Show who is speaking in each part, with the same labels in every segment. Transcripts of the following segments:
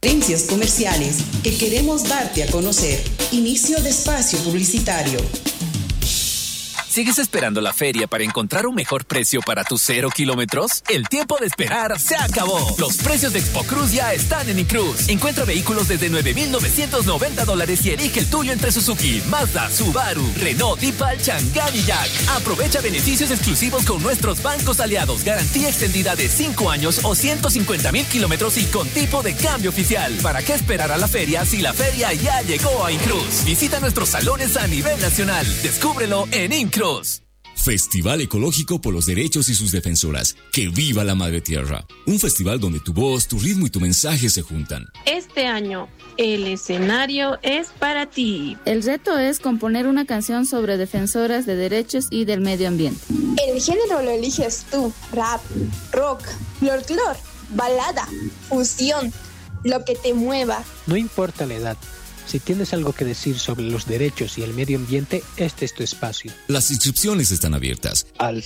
Speaker 1: Referencias comerciales que queremos darte a conocer. Inicio de espacio publicitario.
Speaker 2: ¿Sigues esperando la feria para encontrar un mejor precio para tus 0 kilómetros? El tiempo de esperar se acabó. Los precios de Expo Cruz ya están en Incruz. Encuentra vehículos desde $9,990 y elige el tuyo entre Suzuki, Mazda, Subaru, Renault, Dipal, Chang'an y Jack. Aprovecha beneficios exclusivos con nuestros bancos aliados. Garantía extendida de 5 años o 150,000 kilómetros y con tipo de cambio oficial. ¿Para qué esperar a la feria si la feria ya llegó a Incruz? Visita nuestros salones a nivel nacional. Descúbrelo en Incruz.
Speaker 3: Festival Ecológico por los Derechos y sus Defensoras. ¡Que viva la Madre Tierra! Un festival donde tu voz, tu ritmo y tu mensaje se juntan.
Speaker 4: Este año, el escenario es para ti.
Speaker 5: El reto es componer una canción sobre defensoras de derechos y del medio ambiente.
Speaker 6: El género lo eliges tú. Rap, rock, folclor, balada, fusión, lo que te mueva.
Speaker 7: No importa la edad. Si tienes algo que decir sobre los derechos y el medio ambiente, este es tu espacio.
Speaker 3: Las inscripciones están abiertas.
Speaker 8: Al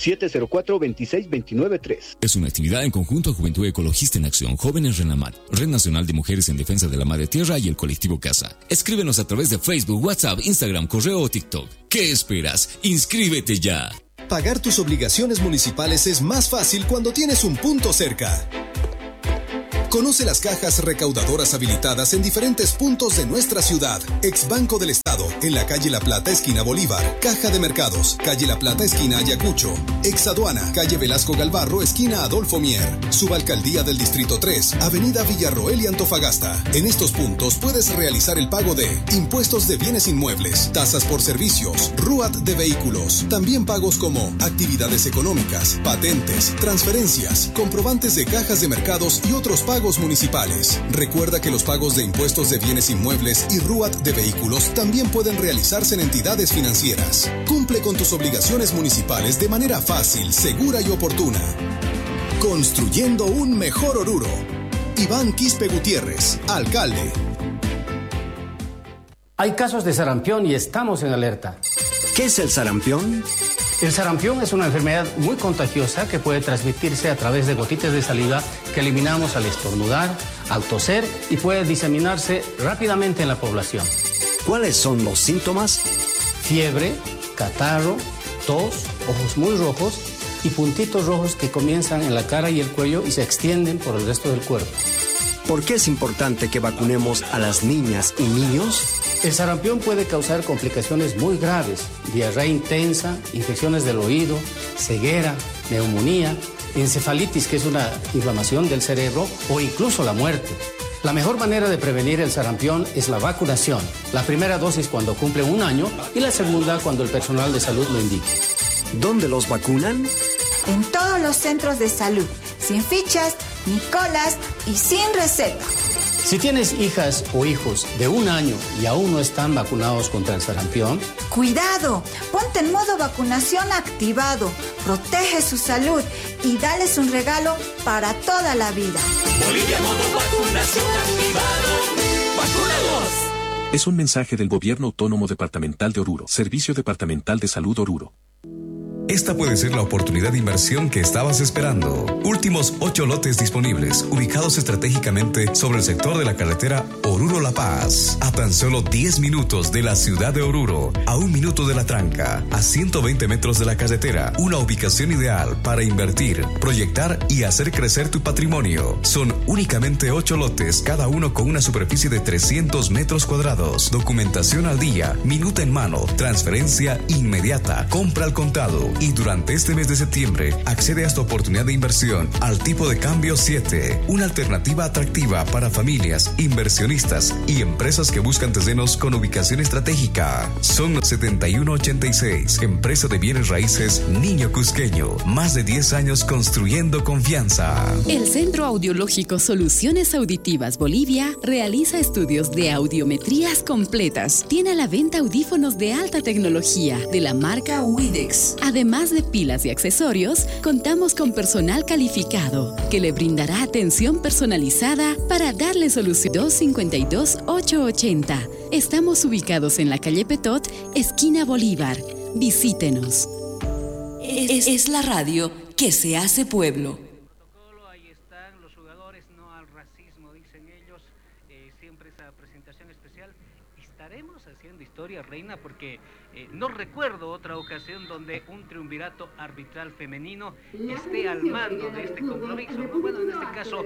Speaker 8: 704-26293.
Speaker 3: Es una actividad en conjunto a Juventud Ecologista en Acción, Jóvenes Renamat, Red Nacional de Mujeres en Defensa de la Madre Tierra y el Colectivo Casa. Escríbenos a través de Facebook, WhatsApp, Instagram, correo o TikTok. ¿Qué esperas? ¡Inscríbete ya!
Speaker 9: Pagar tus obligaciones municipales es más fácil cuando tienes un punto cerca. Conoce las cajas recaudadoras habilitadas en diferentes puntos de nuestra ciudad. Exbanco del Estado, en la calle La Plata, esquina Bolívar. Caja de Mercados, calle La Plata, esquina Ayacucho. Exaduana, calle Velasco Galvarro, esquina Adolfo Mier. Subalcaldía del Distrito 3, avenida Villarroel y Antofagasta. En estos puntos puedes realizar el pago de impuestos de bienes inmuebles, tasas por servicios, RUAT de vehículos. También pagos como actividades económicas, patentes, transferencias, comprobantes de cajas de mercados y otros pagos municipales. Recuerda que los pagos de impuestos de bienes inmuebles y RUAT de vehículos también pueden realizarse en entidades financieras. Cumple con tus obligaciones municipales de manera fácil, segura y oportuna. Construyendo un mejor Oruro. Iván Quispe Gutiérrez, alcalde.
Speaker 10: Hay casos de sarampión y estamos en alerta.
Speaker 11: ¿Qué es el sarampión?
Speaker 10: El sarampión es una enfermedad muy contagiosa que puede transmitirse a través de gotitas de saliva que eliminamos al estornudar, al toser y puede diseminarse rápidamente en la población.
Speaker 11: ¿Cuáles son los síntomas?
Speaker 10: Fiebre, catarro, tos, ojos muy rojos y puntitos rojos que comienzan en la cara y el cuello y se extienden por el resto del cuerpo.
Speaker 11: ¿Por qué es importante que vacunemos a las niñas y niños?
Speaker 10: El sarampión puede causar complicaciones muy graves, diarrea intensa, infecciones del oído, ceguera, neumonía, encefalitis, que es una inflamación del cerebro, o incluso la muerte. La mejor manera de prevenir el sarampión es la vacunación. La primera dosis cuando cumple 1 año y la segunda cuando el personal de salud lo indique.
Speaker 11: ¿Dónde los vacunan?
Speaker 12: En todos los centros de salud, sin fichas, ni colas y sin receta.
Speaker 10: Si tienes hijas o hijos de 1 año y aún no están vacunados contra el sarampión,
Speaker 12: ¡cuidado! Ponte en modo vacunación activado, protege su salud y dales un regalo para toda la vida.
Speaker 13: Bolivia, modo vacunación activado. ¡Vacunados!
Speaker 14: Es un mensaje del Gobierno Autónomo Departamental de Oruro, Servicio Departamental de Salud Oruro.
Speaker 15: Esta puede ser la oportunidad de inversión que estabas esperando. Últimos 8 lotes disponibles, ubicados estratégicamente sobre el sector de la carretera Oruro-La Paz. A tan solo 10 minutos de la ciudad de Oruro, a 1 minuto de la tranca, a 120 metros de la carretera. Una ubicación ideal para invertir, proyectar y hacer crecer tu patrimonio. Son únicamente 8 lotes, cada uno con una superficie de 300 metros cuadrados. Documentación al día, minuta en mano, transferencia inmediata, compra al contado. Y durante este mes de septiembre, accede a esta oportunidad de inversión al tipo de cambio 7, una alternativa atractiva para familias, inversionistas y empresas que buscan terrenos con ubicación estratégica. Son 7186, empresa de bienes raíces Niño Cusqueño, más de 10 años construyendo confianza.
Speaker 16: El Centro Audiológico Soluciones Auditivas Bolivia realiza estudios de audiometrías completas. Tiene a la venta audífonos de alta tecnología de la marca Widex. Además de pilas y accesorios, contamos con personal calificado que le brindará atención personalizada para darle solución. 252-880. Estamos ubicados en la calle Petot, esquina Bolívar. Visítenos.
Speaker 17: Es la radio que se hace pueblo.
Speaker 18: Ahí están los jugadores, no al racismo, dicen ellos.
Speaker 8: siempre esa presentación especial. Estaremos haciendo historia, Reina, porque no recuerdo otra ocasión donde un triunvirato arbitral femenino esté al mando de este compromiso, ¿no? Bueno, en este caso,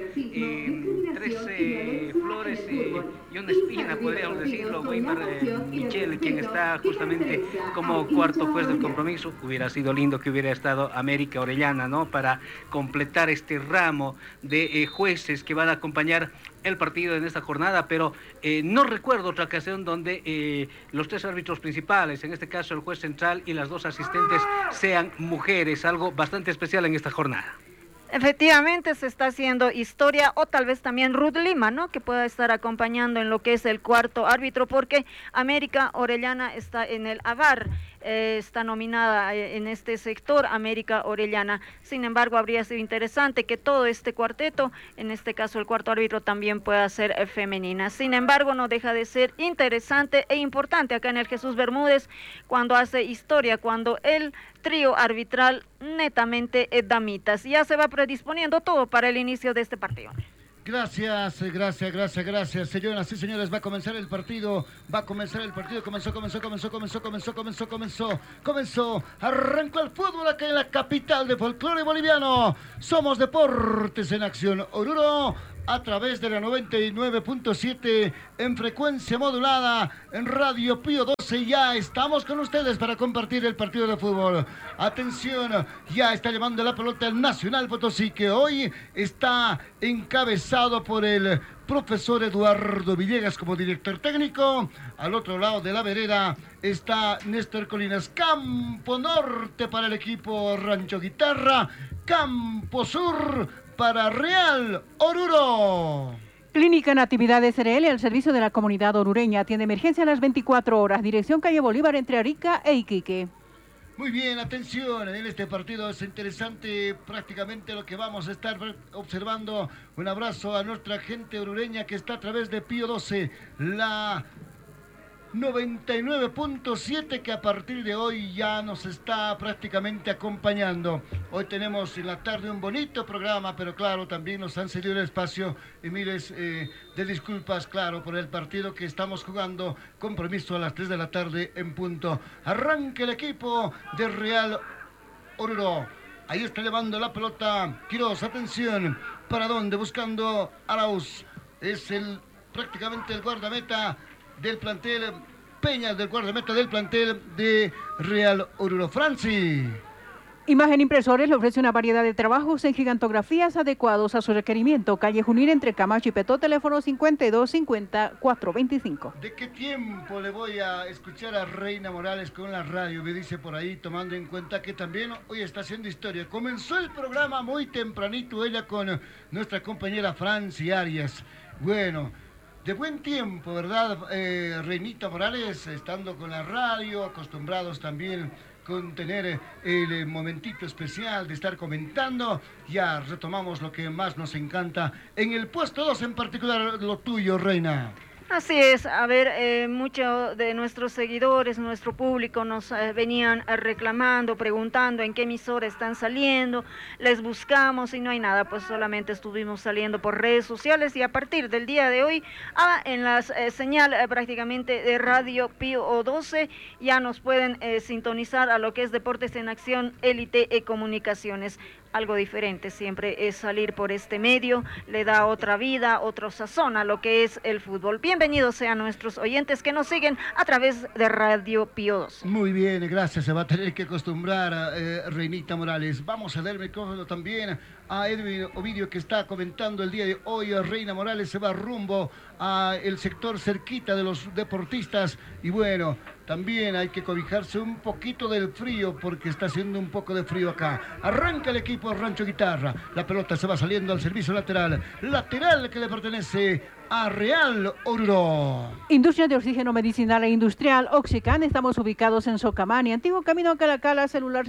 Speaker 8: 13 flores y una espina, podríamos decirlo. Weimar Michel, quien está justamente como cuarto juez del compromiso. Hubiera sido lindo que hubiera estado América Orellana, ¿no? Para completar este ramo de jueces que van a acompañar el partido en esta jornada, pero no recuerdo otra ocasión donde los 3 árbitros principales, en este caso el juez central y las 2 asistentes, sean mujeres, algo bastante especial en esta jornada.
Speaker 18: Efectivamente se está haciendo historia, o tal vez también Ruth Lima, ¿no? Que pueda estar acompañando en lo que es el cuarto árbitro, porque América Orellana está en el AVAR, está nominada en este sector América Orellana. Sin embargo, habría sido interesante que todo este cuarteto, en este caso el cuarto árbitro, también pueda ser femenina. Sin embargo, no deja de ser interesante e importante acá en el Jesús Bermúdez cuando hace historia, cuando el trío arbitral netamente damitas. Ya se va predisponiendo todo para el inicio de este partido.
Speaker 19: Gracias. Señoras y señores, va a comenzar el partido. Comenzó. Arrancó el fútbol acá en la capital de folclore boliviano. Somos Deportes en Acción Oruro, a través de la 99.7 en frecuencia modulada, en Radio Pío 12. Ya estamos con ustedes para compartir el partido de fútbol. Atención, ya está llevando la pelota el Nacional Potosí, que hoy está encabezado por el profesor Eduardo Villegas como director técnico. Al otro lado de la vereda está Néstor Colinas. Campo Norte para el equipo Rancho Guitarra, Campo Sur para Real Oruro.
Speaker 20: Clínica Natividad SRL, al servicio de la comunidad orureña. Atiende emergencia a las 24 horas. Dirección calle Bolívar entre Arica e Iquique.
Speaker 19: Muy bien, atención, en este partido es interesante prácticamente lo que vamos a estar observando. Un abrazo a nuestra gente orureña que está a través de Pío 12, la 99.7, que a partir de hoy ya nos está prácticamente acompañando. Hoy tenemos en la tarde un bonito programa, pero claro, también nos han cedido el espacio y miles de disculpas, claro, por el partido que estamos jugando. Compromiso a las 3 de la tarde en punto. Arranca el equipo de Real Oruro. Ahí está llevando la pelota Quiroz, atención, ¿para dónde? Buscando Arauz. Es prácticamente el guardameta del plantel, Peñas, del guardameta del plantel de Real Oruro. Franci.
Speaker 20: Imagen Impresores le ofrece una variedad de trabajos en gigantografías adecuados a su requerimiento. Calle Junín entre Camacho y Petó, teléfono 5250-425.
Speaker 19: ¿De qué tiempo le voy a escuchar a Reina Morales con la radio? Me dice por ahí, tomando en cuenta que también hoy está haciendo historia. Comenzó el programa muy tempranito ella con nuestra compañera Franci Arias. Bueno, de buen tiempo, ¿verdad? Reinita Morales, estando con la radio, acostumbrados también con tener el momentito especial de estar comentando. Ya retomamos lo que más nos encanta en el puesto 2, en particular lo tuyo, Reina.
Speaker 18: Así es, a ver, muchos de nuestros seguidores, nuestro público nos venían reclamando, preguntando en qué emisora están saliendo, les buscamos y no hay nada, pues solamente estuvimos saliendo por redes sociales y a partir del día de hoy, en la señal prácticamente de Radio Pío 12, ya nos pueden sintonizar a lo que es Deportes en Acción, Élite Comunicaciones. Algo diferente siempre es salir por este medio, le da otra vida, otro sazón a lo que es el fútbol. Bienvenidos sean nuestros oyentes que nos siguen a través de Radio Pío 2.
Speaker 19: Muy bien, gracias, se va a tener que acostumbrar a Reinita Morales. Vamos a dar el micrófono también a Edwin Ovidio, que está comentando el día de hoy. Reina Morales se va rumbo a el sector cerquita de los deportistas y bueno, también hay que cobijarse un poquito del frío porque está haciendo un poco de frío acá. Arranca el equipo Rancho Guitarra, la pelota se va saliendo al servicio lateral que le pertenece a Real Oruro.
Speaker 20: Industria de oxígeno medicinal e industrial Oxican. Estamos ubicados en Socamani, antiguo camino a Calacala, celular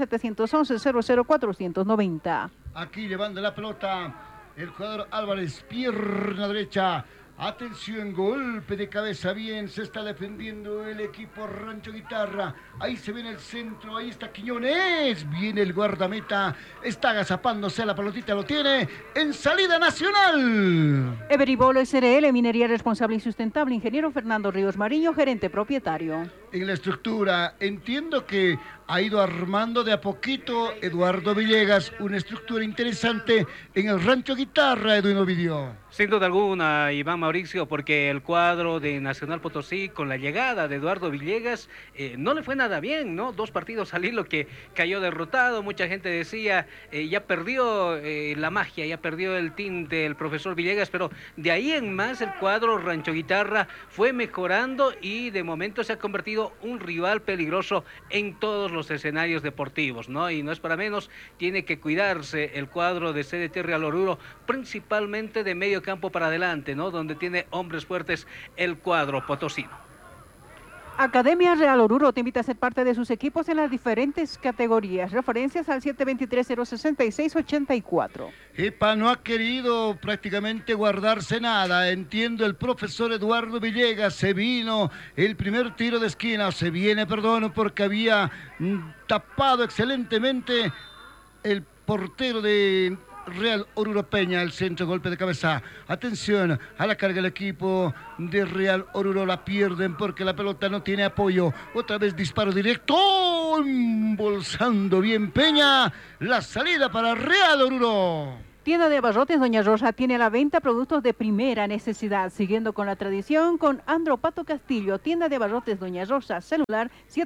Speaker 20: 711-00490.
Speaker 19: Aquí llevando la pelota el jugador Álvarez, pierna derecha. Atención, golpe de cabeza, bien, se está defendiendo el equipo Rancho Guitarra. Ahí se viene el centro, ahí está Quiñones. Viene el guardameta, está agazapándose, la pelotita lo tiene en salida nacional.
Speaker 20: Everibolo SRL, Minería Responsable y Sustentable, ingeniero Fernando Ríos Mariño, gerente propietario.
Speaker 19: En la estructura, entiendo que ha ido armando de a poquito Eduardo Villegas una estructura interesante en el Rancho Guitarra, Edwin Ovidio.
Speaker 8: Sin duda alguna, Iván Mauricio, porque el cuadro de Nacional Potosí, con la llegada de Eduardo Villegas, no le fue nada bien, ¿no? 2 partidos al hilo que cayó derrotado. Mucha gente decía, ya perdió la magia, ya perdió el tinte el profesor Villegas, pero de ahí en más el cuadro Rancho Guitarra fue mejorando y de momento se ha convertido un rival peligroso en todos los escenarios deportivos, ¿no? Y no es para menos, tiene que cuidarse el cuadro de CDT Real Oruro, principalmente de medio campo para adelante, ¿no? Donde tiene hombres fuertes el cuadro potosino.
Speaker 20: Academia Real Oruro te invita a ser parte de sus equipos en las diferentes categorías. Referencias al 723-066-84.
Speaker 19: EPA no ha querido prácticamente guardarse nada. Entiendo, el profesor Eduardo Villegas se vino el primer tiro de esquina. Se viene, perdón, porque había tapado excelentemente el portero de Real Oruro Peña, el centro, golpe de cabeza. Atención a la carga del equipo de Real Oruro, la pierden porque la pelota no tiene apoyo. Otra vez disparo directo, embolsando bien Peña, la salida para Real Oruro.
Speaker 20: Tienda de abarrotes Doña Rosa tiene a la venta productos de primera necesidad, siguiendo con la tradición con Andro Pato Castillo. Tienda de abarrotes Doña Rosa, celular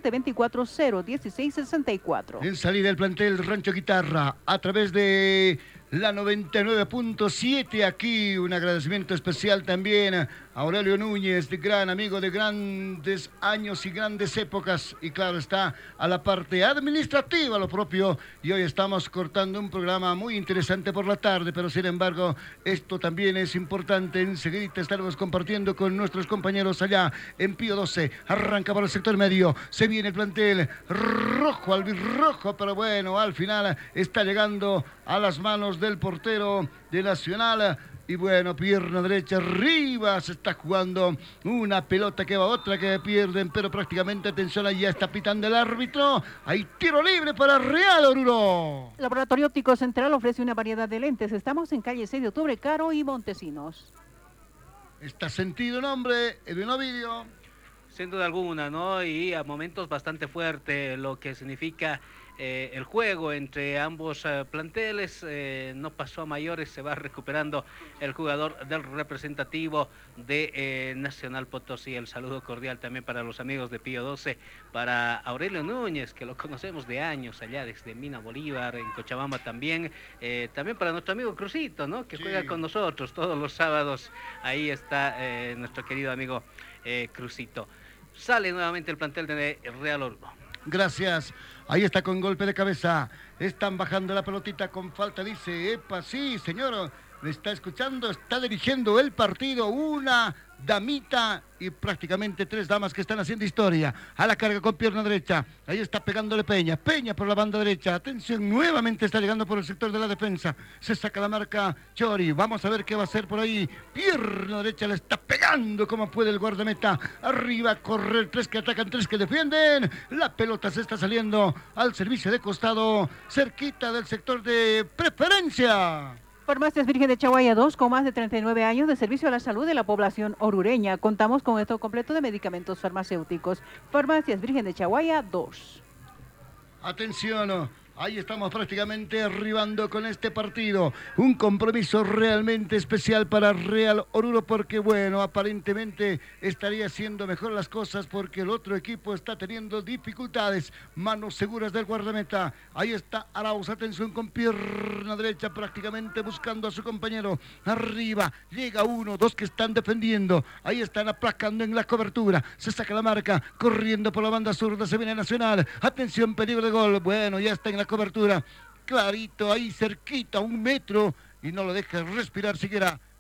Speaker 20: 724-01664.
Speaker 19: En salida el plantel Rancho Guitarra a través de la 99.7. Aquí un agradecimiento especial también a Aurelio Núñez, de gran amigo de grandes años y grandes épocas, y claro está a la parte administrativa lo propio, y hoy estamos cortando un programa muy interesante por la tarde, pero sin embargo esto también es importante. Enseguida estaremos compartiendo con nuestros compañeros allá en Pío 12. Arranca por el sector medio, se viene el plantel rojo, albirrojo, pero bueno, al final está llegando a las manos del portero de Nacional. Y bueno, pierna derecha arriba, se está jugando una pelota que va, otra que pierden, pero prácticamente, atención, ahí ya está pitando el árbitro. Hay tiro libre para Real Oruro.
Speaker 20: Laboratorio Óptico Central ofrece una variedad de lentes. Estamos en calle 6 de Octubre, Caro y Montesinos.
Speaker 19: Está sentido nombre, Edwin Ovidio.
Speaker 8: Sin duda alguna, ¿no? Y a momentos bastante fuerte, lo que significa el juego entre ambos planteles. No pasó a mayores, se va recuperando el jugador del representativo de Nacional Potosí. El saludo cordial también para los amigos de Pío 12, para Aurelio Núñez, que lo conocemos de años allá desde Mina Bolívar, en Cochabamba también. También para nuestro amigo Crucito, ¿no? Que juega con nosotros todos los sábados. Ahí está nuestro querido amigo Crucito. Sale nuevamente el plantel de Real Oruro.
Speaker 19: Gracias. Ahí está con golpe de cabeza. Están bajando la pelotita con falta. Dice, epa, sí, señor. Me está escuchando. Está dirigiendo el partido una damita y prácticamente 3 damas que están haciendo historia. A la carga con pierna derecha. Ahí está pegándole Peña. Peña por la banda derecha. Atención, nuevamente está llegando por el sector de la defensa. Se saca la marca Chori. Vamos a ver qué va a hacer por ahí. Pierna derecha, le está pegando como puede el guardameta. Arriba, correr, 3 que atacan, 3 que defienden. La pelota se está saliendo al servicio de costado, cerquita del sector de preferencia.
Speaker 20: Farmacias Virgen de Chaguaya 2, con más de 39 años de servicio a la salud de la población orureña. Contamos con esto completo de medicamentos farmacéuticos. Farmacias Virgen de Chaguaya 2.
Speaker 19: Atención, ahí estamos prácticamente arribando con este partido. Un compromiso realmente especial para Real Oruro, porque bueno, aparentemente estaría haciendo mejor las cosas porque el otro equipo está teniendo dificultades. Manos seguras del guardameta. Ahí está Arauz, atención, con pierna derecha prácticamente buscando a su compañero. Arriba, llega 1, 2 que están defendiendo. Ahí están aplacando en la cobertura. Se saca la marca, corriendo por la banda zurda, se viene Nacional. Atención, peligro de gol. Bueno, ya está en la cobertura, clarito, ahí cerquita, 1 metro, y no lo deja respirar siquiera.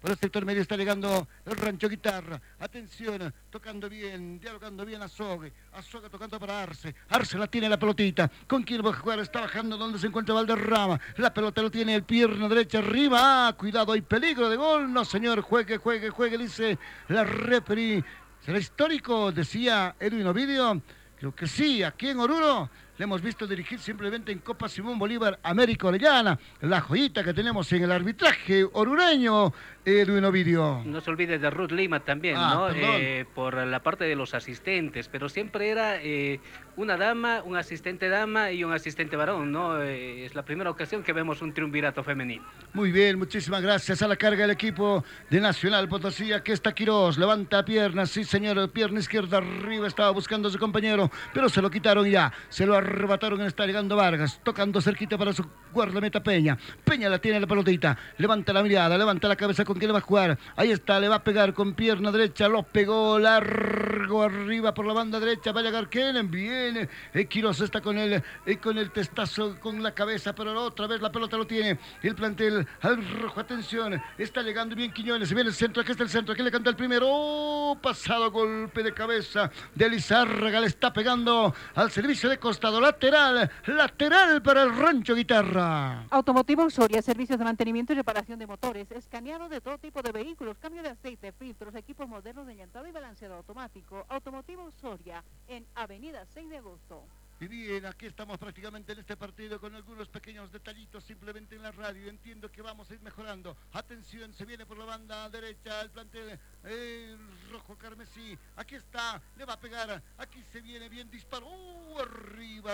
Speaker 19: Por el sector medio está llegando el Rancho Guitarra. Atención, tocando bien, dialogando bien a Sogue. A Sogue tocando para Arce. Arce la tiene la pelotita. ¿Con quién va a jugar? Está bajando donde se encuentra Valderrama. La pelota lo tiene el pierna derecha arriba. Cuidado, hay peligro de gol. No, señor, juegue, dice la referee. ¿Será histórico? Decía Edwin Ovidio. Creo que sí, aquí en Oruro le hemos visto dirigir simplemente en Copa Simón Bolívar América Orellana, la joyita que tenemos en el arbitraje orureño, Edwin Ovidio.
Speaker 8: No se olvide de Ruth Lima también, ¿no? Por la parte de los asistentes, pero siempre era una dama, un asistente dama y un asistente varón, ¿no? Es la primera ocasión que vemos un triunvirato femenino.
Speaker 19: Muy bien, muchísimas gracias. A la carga del equipo de Nacional Potosí. Aquí está Quirós, levanta piernas, sí señor, pierna izquierda arriba, estaba buscando a su compañero, pero se lo quitaron ya, se lo arrebataron. Está llegando Vargas, tocando cerquita para su guardameta Peña. Peña la tiene la pelotita, levanta la mirada, levanta la cabeza. ¿Con quién le va a jugar? Ahí está, le va a pegar con pierna derecha, lo pegó largo arriba por la banda derecha. Va a llegar Kellen, viene Quirós, está con el testazo con la cabeza, pero otra vez la pelota lo tiene el plantel al rojo. Atención, está llegando bien Quiñones, viene el centro, aquí está el centro, aquí le canta el primero, pasado, golpe de cabeza de Lizárraga, le está pegando al servicio de costado, lateral para el Rancho Guitarra.
Speaker 20: Automotivo Soria, servicios de mantenimiento y reparación de motores, escaneado de todo tipo de vehículos, cambio de aceite, filtros, equipos modernos de llantado y balanceado automático. Automotivo Soria, en Avenida 6 de Agosto.
Speaker 19: Y bien, aquí estamos prácticamente en este partido con algunos pequeños detallitos simplemente en la radio. Entiendo que vamos a ir mejorando. Atención, se viene por la banda derecha el plantel, el rojo carmesí. Aquí está, le va a pegar. Aquí se viene bien, disparó. Arriba,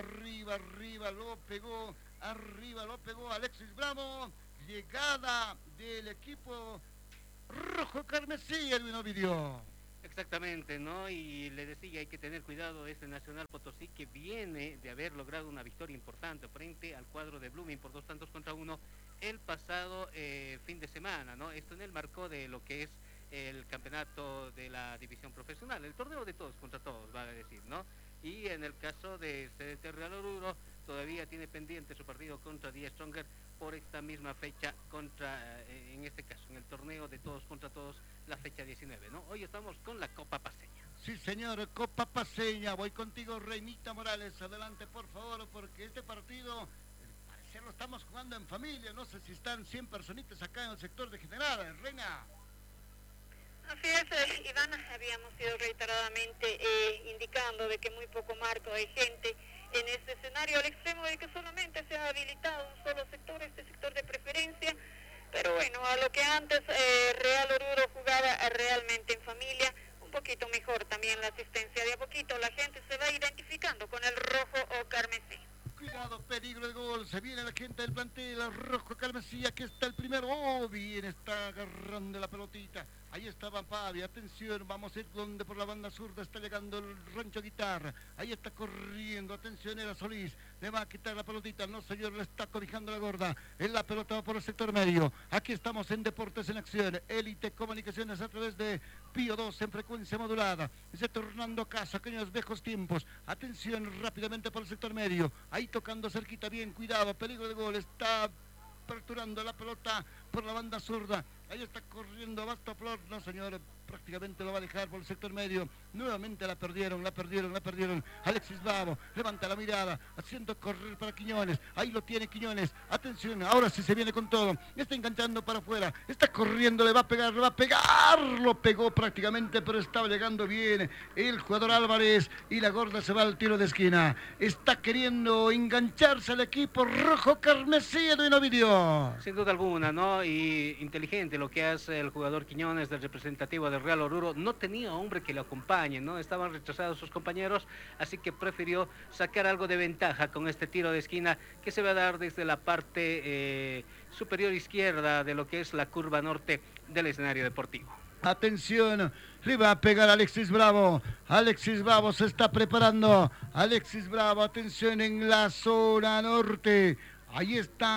Speaker 19: lo pegó. Arriba lo pegó Alexis Bravo. Llegada del equipo rojo carmesí, Edwin Ovidio.
Speaker 8: Exactamente, ¿no? Y le decía, hay que tener cuidado, este Nacional Potosí que viene de haber logrado una victoria importante frente al cuadro de Blooming por 2-1 el pasado fin de semana, ¿no? Esto en el marco de lo que es el campeonato de la división profesional, el torneo de todos contra todos, vale a decir, ¿no? Y en el caso de CDT Real Oruro, todavía tiene pendiente su partido contra Die Stronger por esta misma fecha en este caso, en el torneo de todos contra todos, la fecha 19, ¿no? Hoy estamos con la Copa Paceña.
Speaker 19: Sí, señor, Copa Paceña. Voy contigo, Reinita Morales. Adelante, por favor, porque este partido, al parecer lo estamos jugando en familia. No sé si están 100 personitas acá en el sector de General. Reina.
Speaker 21: Así es, Iván, habíamos ido reiteradamente indicando de que muy poco marco de gente en este escenario, al extremo de que solamente se ha habilitado un solo sector, este sector de preferencia, pero bueno, a lo que antes Real Oruro jugaba realmente en familia, un poquito mejor también la asistencia, de a poquito la gente se va identificando con el rojo o carmesí.
Speaker 19: Cuidado, peligro de gol, se viene la gente del plantel, el rojo carmesí, aquí está el primero, bien, está agarrando la pelotita. Ahí estaba Pavi, atención, vamos a ir donde por la banda zurda está llegando el Rancho Guitarra. Ahí está corriendo, atención, era Solís, le va a quitar la pelotita, no señor, le está cobijando la gorda. En la pelota va por el sector medio. Aquí estamos en Deportes en Acción, Élite Comunicaciones a través de Pío 2 en frecuencia modulada. Retornando casa, aquellos viejos tiempos. Atención rápidamente por el sector medio. Ahí tocando cerquita, bien, cuidado, peligro de gol, está aperturando la pelota por la banda zurda. Ahí está corriendo Basto Flor, no señor, prácticamente lo va a dejar por el sector medio. Nuevamente la perdieron. Alexis Bravo levanta la mirada, haciendo correr para Quiñones. Ahí lo tiene Quiñones. Atención, ahora sí se viene con todo. Está enganchando para afuera. Está corriendo, le va a pegar. Lo pegó prácticamente, pero estaba llegando bien el jugador Álvarez. Y la gorda se va al tiro de esquina. Está queriendo engancharse al equipo rojo carmesí de Ovidio.
Speaker 8: Sin duda alguna, ¿no? Y inteligente lo que hace el jugador Quiñones, del representativo del Real Oruro. No tenía hombre que lo acompañe, ¿no? Estaban retrasados sus compañeros, así que prefirió sacar algo de ventaja con este tiro de esquina que se va a dar desde la parte superior izquierda de lo que es la curva norte del escenario deportivo.
Speaker 19: Atención, le va a pegar Alexis Bravo. Alexis Bravo se está preparando. Alexis Bravo, atención en la zona norte. Ahí está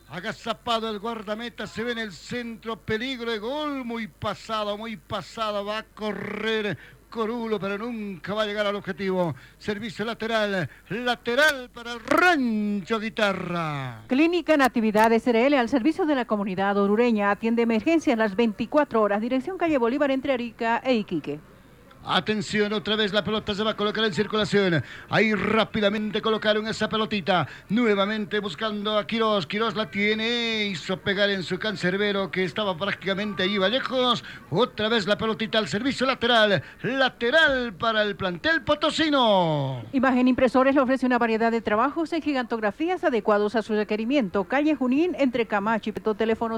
Speaker 19: Agazapado el guardameta, se ve en el centro, peligro de gol, muy pasado, va a correr Corulo, pero nunca va a llegar al objetivo. Servicio lateral para el Rancho Guitarra.
Speaker 20: Clínica Natividad SRL al servicio de la comunidad orureña, atiende emergencias las 24 horas, dirección calle Bolívar entre Arica e Iquique.
Speaker 19: Atención, otra vez la pelota se va a colocar en circulación. Ahí rápidamente colocaron esa pelotita. Nuevamente buscando a Quirós. Quirós la tiene. Hizo pegar en su cancerbero que estaba prácticamente ahí, va lejos. Otra vez la pelotita al servicio lateral. Lateral para el plantel potosino.
Speaker 20: Imagen Impresores le ofrece una variedad de trabajos en gigantografías adecuados a su requerimiento. Calle Junín entre Camacho y Petó, teléfono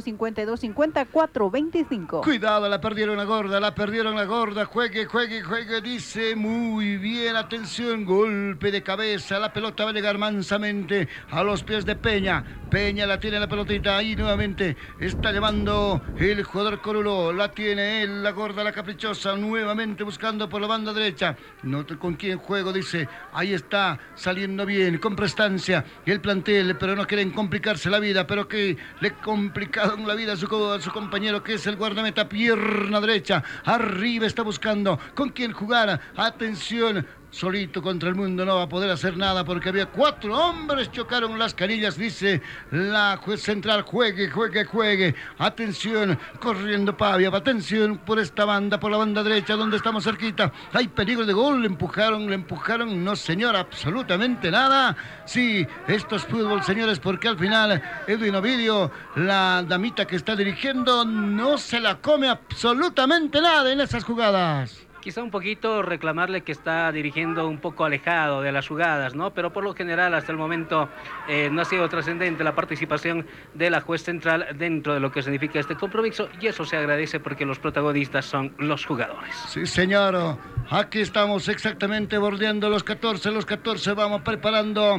Speaker 20: 5250-425.
Speaker 19: Cuidado, la perdieron la gorda. Juegue, dice, muy bien, atención, golpe de cabeza, la pelota va a llegar mansamente a los pies de Peña. Peña la tiene la pelotita, ahí nuevamente está llevando el jugador Corulo, la tiene él, la gorda, la caprichosa, nuevamente buscando por la banda derecha. No con quién juego, dice, ahí está, saliendo bien, con prestancia el plantel, pero no quieren complicarse la vida, pero que le complicaron la vida a su compañero, que es el guardameta, pierna derecha, arriba está buscando con quién jugar. Atención, solito contra el mundo no va a poder hacer nada porque había 4 hombres, chocaron las canillas, dice la juez central, juegue. Atención, corriendo Pavia, atención por esta banda, por la banda derecha donde estamos cerquita, hay peligro de gol, le empujaron, no señor, absolutamente nada. Sí, esto es fútbol, señores, porque al final Edwin Ovidio, la damita que está dirigiendo, no se la come absolutamente nada en esas jugadas.
Speaker 8: Quizá un poquito reclamarle que está dirigiendo un poco alejado de las jugadas, ¿no? Pero por lo general hasta el momento no ha sido trascendente la participación de la juez central dentro de lo que significa este compromiso, y eso se agradece porque los protagonistas son los jugadores.
Speaker 19: Sí, señor. Aquí estamos exactamente bordeando los 14, vamos preparando,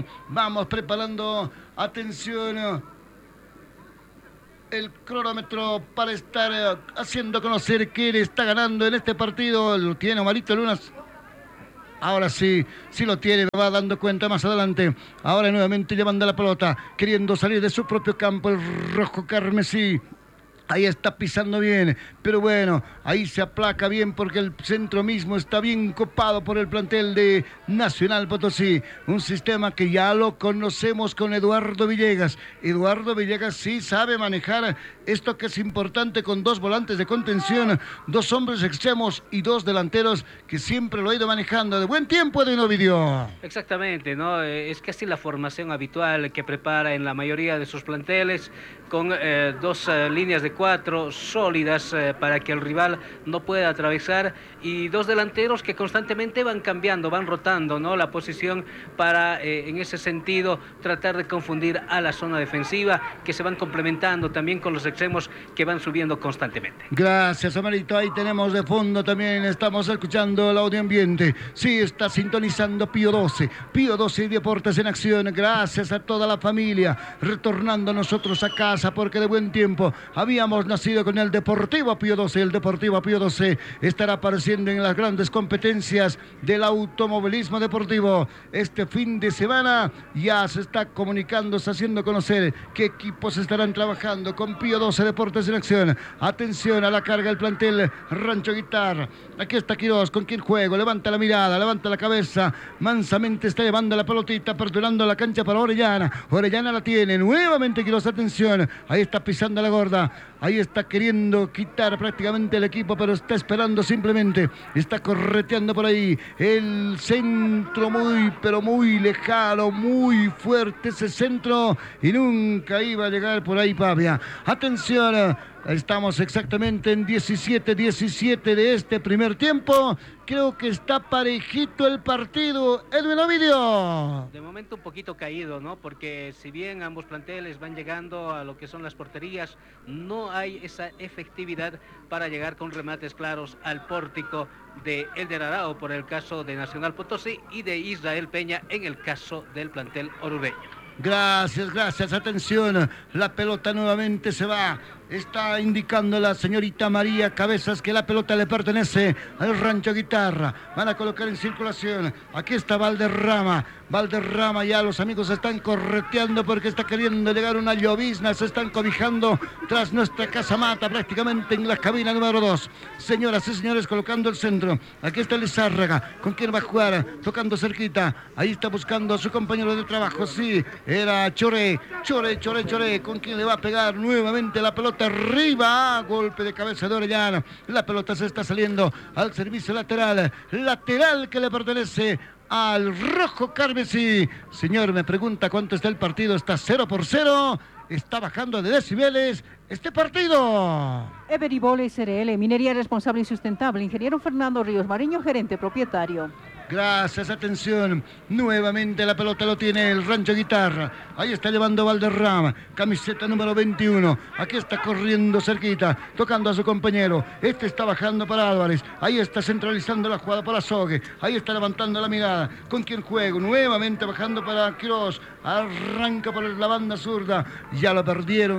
Speaker 19: atención. El cronómetro para estar haciendo conocer quién está ganando en este partido. Lo tiene Omarito Lunas. Ahora sí lo tiene, me va dando cuenta más adelante. Ahora nuevamente llevando la pelota, queriendo salir de su propio campo el rojo carmesí. Ahí está pisando bien, pero bueno, ahí se aplaca bien porque el centro mismo está bien copado por el plantel de Nacional Potosí. Un sistema que ya lo conocemos con Eduardo Villegas. Eduardo Villegas sí sabe manejar esto que es importante, con 2 volantes de contención, 2 hombres extremos y 2 delanteros, que siempre lo ha ido manejando de buen tiempo de Ovidio.
Speaker 8: Exactamente, ¿no? Es casi la formación habitual que prepara en la mayoría de sus planteles, con 2 líneas de 4 sólidas para que el rival no pueda atravesar, y 2 delanteros que constantemente van cambiando, van rotando, ¿no?, la posición para en ese sentido tratar de confundir a la zona defensiva, que se van complementando también con los extremos que van subiendo constantemente.
Speaker 19: Gracias, Amarito. Ahí tenemos de fondo también, estamos escuchando el audio ambiente. Sí, está sintonizando Pío 12 y Deportes en Acción. Gracias a toda la familia, retornando nosotros a casa, porque de buen tiempo habíamos nacido con el Deportivo Pío 12. El Deportivo Pío 12 estará apareciendo en las grandes competencias del automovilismo deportivo. Este fin de semana ya se está comunicando, se haciendo conocer qué equipos estarán trabajando con Pío 12 Deportes en Acción. Atención a la carga del plantel Rancho Guitarra. Aquí está Quirós, con quien juego, levanta la mirada, levanta la cabeza, mansamente está llevando la pelotita, aperturando la cancha para Orellana. Orellana la tiene, nuevamente Quirós, atención, ahí está pisando la gorda, ahí está queriendo quitar prácticamente el equipo, pero está esperando simplemente, está correteando por ahí el centro, muy pero muy lejano, muy fuerte ese centro, y nunca iba a llegar por ahí Pavia. Atención, estamos exactamente en 17 de este primer tiempo. Creo que está parejito el partido, Edwin Ovidio.
Speaker 8: De momento un poquito caído, ¿no? Porque si bien ambos planteles van llegando a lo que son las porterías, no hay esa efectividad para llegar con remates claros al pórtico de Elder Arao por el caso de Nacional Potosí y de Israel Peña en el caso del plantel orureño.
Speaker 19: Gracias, atención, la pelota nuevamente se va Está indicando la señorita María Cabezas que la pelota le pertenece al Rancho Guitarra. Van a colocar en circulación. Aquí está Valderrama. Valderrama, ya los amigos están correteando porque está queriendo llegar una llovizna. Se están cobijando tras nuestra casamata, prácticamente en la cabina número 2. Señoras y señores, colocando el centro. Aquí está Lizárraga. ¿Con quién va a jugar? Tocando cerquita. Ahí está buscando a su compañero de trabajo. Sí, era Choré. Choré. ¿Con quién le va a pegar nuevamente la pelota? Arriba, golpe de cabeza de Orellana. La pelota se está saliendo al servicio lateral que le pertenece al rojo carmesí. Señor, me pregunta cuánto está el partido. Está 0-0. Está bajando de decibeles este partido.
Speaker 20: Everibol SRL, minería responsable y sustentable. Ingeniero Fernando Ríos Mariño, gerente propietario.
Speaker 19: Gracias, atención. Nuevamente la pelota lo tiene el Rancho Guitarra. Ahí está llevando Valderrama, camiseta número 21. Aquí está corriendo cerquita, tocando a su compañero. Este está bajando para Álvarez. Ahí está centralizando la jugada para Sogue. Ahí está levantando la mirada. ¿Con quién juego? Nuevamente bajando para Quiroz. Arranca por la banda zurda. Ya lo perdieron.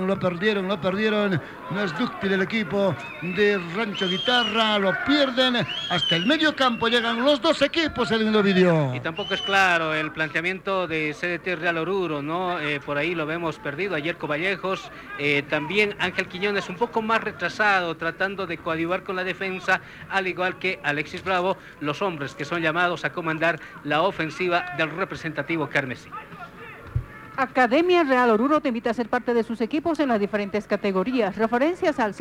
Speaker 19: No es dúctil el equipo de Rancho Guitarra. Lo pierden. Hasta el medio campo llegan los dos equipos.
Speaker 8: Y tampoco es claro el planteamiento de CDT Real Oruro, ¿no? Por ahí lo vemos perdido. Ayer Coballejos, también Ángel Quiñones un poco más retrasado, tratando de coadyuvar con la defensa, al igual que Alexis Bravo, los hombres que son llamados a comandar la ofensiva del representativo carmesí.
Speaker 20: Academia Real Oruro te invita a ser parte de sus equipos en las diferentes categorías. Referencias al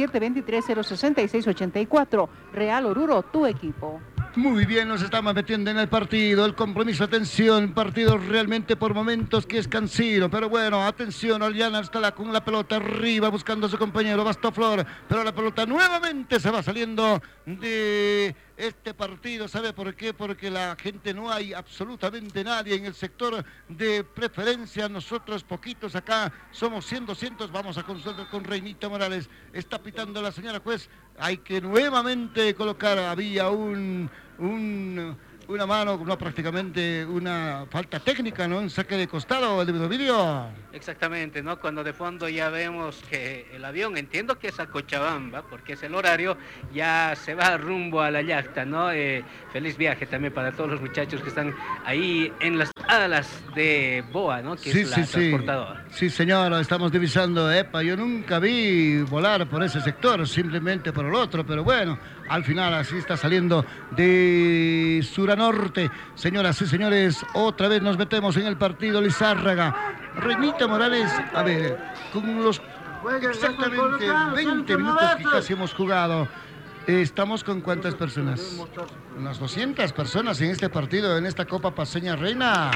Speaker 20: 723-066-84. Real Oruro, tu equipo.
Speaker 19: Muy bien, nos estamos metiendo en el partido, el compromiso, atención, partido realmente por momentos que es cansino, pero bueno, atención, Orellana está con la pelota arriba buscando a su compañero Bastoflor, pero la pelota nuevamente se va saliendo de este partido. ¿Sabe por qué? Porque la gente, no hay absolutamente nadie en el sector de preferencia. Nosotros poquitos acá, somos 100, 200, vamos a consultar con Reinita Morales. Está pitando la señora juez. Hay que nuevamente colocar, había una mano, no, prácticamente una falta técnica, ¿no? Un saque de costado, el vídeo.
Speaker 8: Exactamente, ¿no? Cuando de fondo ya vemos que el avión, entiendo que es a Cochabamba, porque es el horario, ya se va rumbo a la yacta, ¿no? Feliz viaje también para todos los muchachos que están ahí en las alas de BOA, ¿no? Que es la transportadora.
Speaker 19: Sí, señora, estamos divisando. Yo nunca vi volar por ese sector, simplemente por el otro, pero bueno, al final así está saliendo de sur a norte. Señoras y señores, otra vez nos metemos en el partido. Lizárraga, Reinita Morales, a ver, con los exactamente 20 minutos que casi hemos jugado. ¿Estamos con cuántas personas? Unas 200 personas en este partido, en esta Copa Paceña Reina.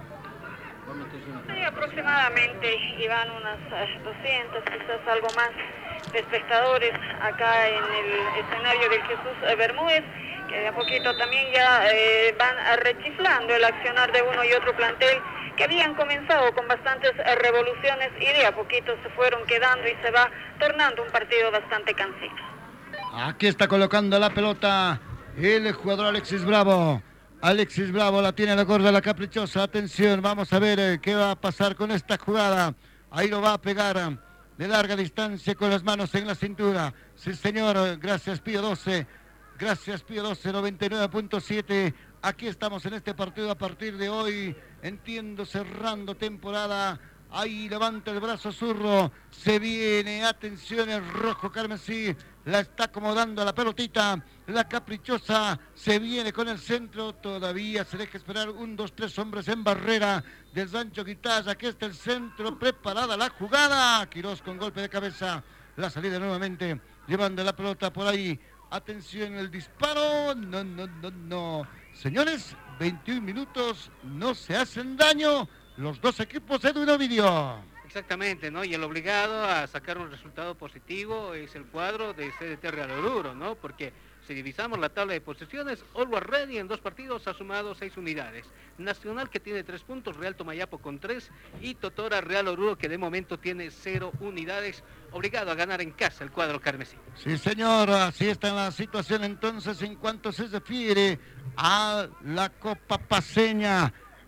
Speaker 21: Sí, aproximadamente, Iván, unas 200, quizás algo más de espectadores acá en el escenario del Jesús Bermúdez, que de a poquito también ya van rechiflando el accionar de uno y otro plantel, que habían comenzado con bastantes revoluciones y de a poquito se fueron quedando y se va tornando un partido bastante cansino.
Speaker 19: Aquí está colocando la pelota el jugador Alexis Bravo. Alexis Bravo la tiene la gorda, la caprichosa. Atención, vamos a ver qué va a pasar con esta jugada. Ahí lo va a pegar de larga distancia con las manos en la cintura. Sí, señor. Gracias, Pío 12. Gracias, Pío 12, 99.7. Aquí estamos en este partido a partir de hoy. Entiendo, cerrando temporada. Ahí levanta el brazo Zurro. Se viene, atención, el rojo carmesí. La está acomodando a la pelotita. La caprichosa se viene con el centro. Todavía se deja esperar 1, 2, 3 hombres en barrera del Rancho Guitarra. Aquí está el centro. Preparada la jugada. Quiroz con golpe de cabeza. La salida nuevamente. Llevando la pelota por ahí. Atención, el disparo. No. Señores, 21 minutos. No se hacen daño los dos equipos. Edwin Ovidio.
Speaker 8: Exactamente, ¿no? Y el obligado a sacar un resultado positivo es el cuadro de CDT Real Oruro, ¿no? Porque si divisamos la tabla de posiciones, Always Ready en 2 partidos ha sumado 6 unidades. Nacional, que tiene 3 puntos, Real Tomayapo con 3 y Totora Real Oruro, que de momento tiene 0 unidades. Obligado a ganar en casa el cuadro carmesí.
Speaker 19: Sí, señor, así está la situación entonces en cuanto se refiere a la Copa Paceña.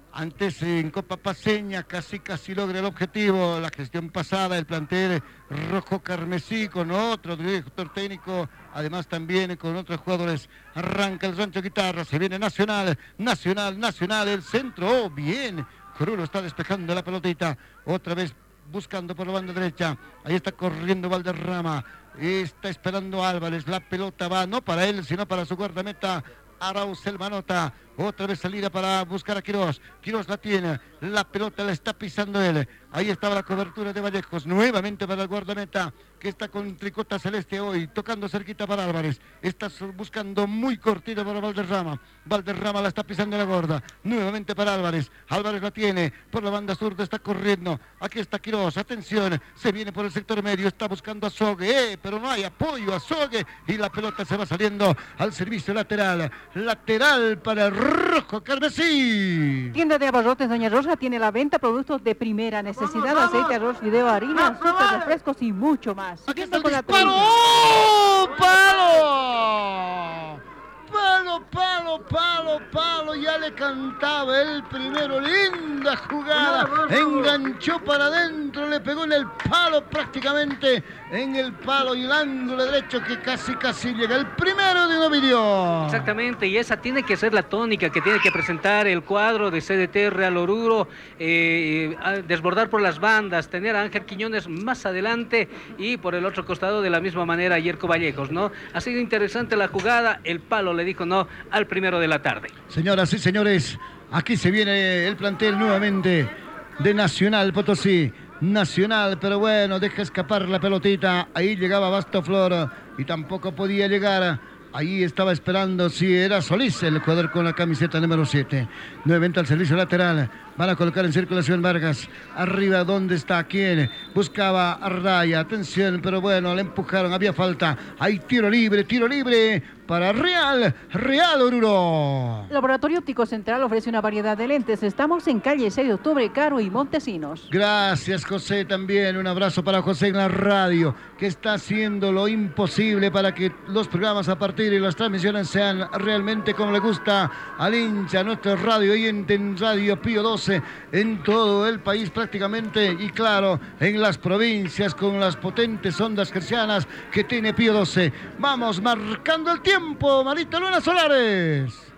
Speaker 19: Antes en Copa Paceña casi logra el objetivo. La gestión pasada, el plantel rojo carmesí con otro director técnico, además también con otros jugadores. Arranca el Rancho Guitarra, se viene Nacional, el centro, bien. Oruro está despejando la pelotita, otra vez buscando por la banda derecha. Ahí está corriendo Valderrama, está esperando Álvarez, la pelota va no para él, sino para su guardameta Arauz el Manota. Otra vez salida para buscar a Quirós. Quirós la tiene, la pelota la está pisando él. Ahí estaba la cobertura de Vallejos, nuevamente para el guardameta, que está con tricota celeste hoy, tocando cerquita para Álvarez. Está buscando muy cortito para Valderrama. Valderrama la está pisando la gorda, nuevamente para Álvarez. Álvarez la tiene, por la banda zurda está corriendo. Aquí está Quirós, atención, se viene por el sector medio, está buscando a Sogue, pero no hay apoyo a Sogue, y la pelota se va saliendo al servicio lateral. Lateral para el rojo carmesí.
Speaker 20: Tienda de abarrotes Doña Rosa tiene a la venta productos de primera necesidad, aceite, arroz, fideo, harina, azúcar, refrescos y mucho más.
Speaker 19: Aquí está el disparo. ¡Oh! ¡Palo! Palo, ya le cantaba el primero, linda jugada, enganchó para adentro, le pegó en el palo prácticamente, en el palo y el ángulo derecho que casi llega, el primero de Ovidio.
Speaker 8: Exactamente, y esa tiene que ser la tónica que tiene que presentar el cuadro de CDT Real Oruro, desbordar por las bandas, tener a Ángel Quiñones más adelante y por el otro costado de la misma manera a Yerko Vallejos, ¿no? Ha sido interesante la jugada, el palo le dijo no al primero de la tarde.
Speaker 19: Señoras y señores, aquí se viene el plantel nuevamente de Nacional Potosí. Nacional, pero bueno, deja escapar la pelotita. Ahí llegaba Bastoflor y tampoco podía llegar. Ahí estaba esperando si era Solís, el jugador con la camiseta número 7. Nuevamente al servicio lateral. Van a colocar en circulación Vargas. Arriba, ¿dónde está? ¿Quién? Buscaba a Raya. Atención, pero bueno, le empujaron. Había falta. Hay tiro libre para Real Oruro.
Speaker 20: Laboratorio Óptico Central ofrece una variedad de lentes. Estamos en calle 6 de octubre, Caro y Montesinos.
Speaker 19: Gracias, José, también. Un abrazo para José en la radio, que está haciendo lo imposible para que los programas a partir de las transmisiones sean realmente como le gusta al hincha, nuestra radio oyente en Radio Pío 12, en todo el país prácticamente, y claro, en las provincias con las potentes ondas hercianas que tiene Pío 12. Vamos marcando el tiempo, Marita Luna Solares.